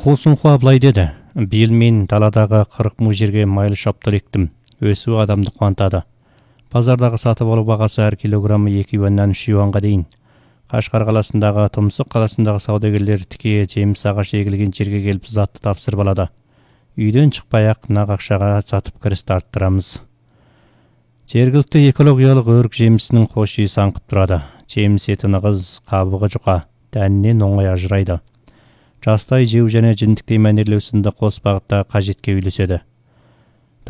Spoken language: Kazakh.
Қосынқұа былай деді. Биыл мен даладағы 40 мың жерге майлы шаптыр ектім. Өсуі адамды қуантады. Базардағы сатып алу бағасы әр килограммы 2 юаннан 3 юанға дейін. Қашқар қаласындағы, Тұмсық қаласындағы саудагерлер тіке жеміс ағашы егілген жерге келіп затты тапсырып алады. Үйден шықпай-ақ нақ ақшаға сатып кірісті арттырамыз. Жергілікті экологиялық өрік жемісінің хош иісі аңқып тұрады. Жеміс еті нығыз, қабығы жұқа, дәнінен оңай ажырайды. Жастай жеу және жіндіктей мәнерлеу сынды қос бағытта қажетке үйлеседі.